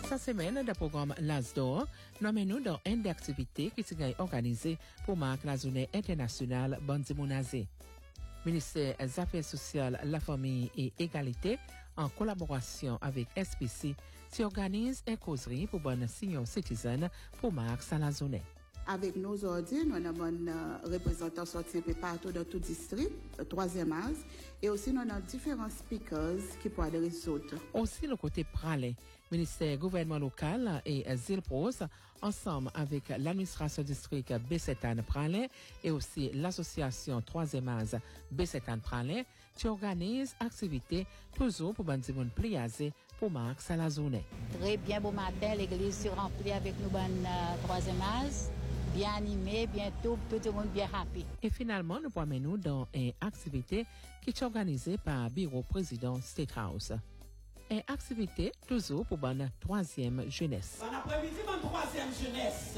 Sa semaine de programme LASDOR, nommez-nous dans une d'activités qui sont organisées pour marquer la journée internationale Bandi Mounazé. Ministère des Affaires sociales, la famille et égalité, en collaboration avec SPC, s'organise une causerie pour bonne senior citizen pour marquer la journée. Avec nous aujourd'hui, nous avons un représentant sorti un peu partout dans tout district, le 3e âge, et aussi nous avons différents speakers qui pourraient résoudre. Aussi, le côté pralé, ministère gouvernement local et Zilpros, ensemble avec l'administration district B7 Pralé et aussi l'association 3e âge B7 Pralé, qui organise activités toujours pour bandi moun pliazé pour marquer la journée. Très bien, bon matin, l'église se remplit avec nous, 3e âge. Bien animé, bientôt, tout le monde bien happy. Et finalement, nous promènons dans une activité qui est organisée par le bureau président State House. Une activité toujours pour bonne 3e jeunesse. Bon après-midi, bonne 3e jeunesse.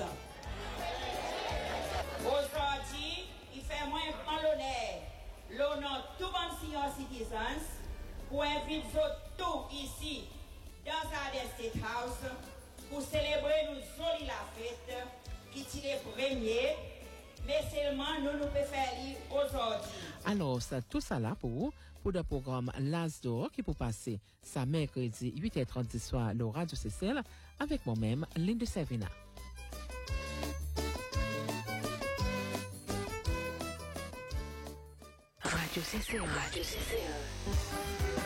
Aujourd'hui, il fait moins grand l'honneur tout bon senior citizens pour inviter tout ici dans la State House pour célébrer nous jolie la fête qui tire premier, mais seulement nous pouvons faire aujourd'hui. Alors, tout ça là pour le programme LASDOR qui peut passer ça mercredi 8h30 du soir le Radio CCL avec moi-même, Linda Servina. Radio CCL.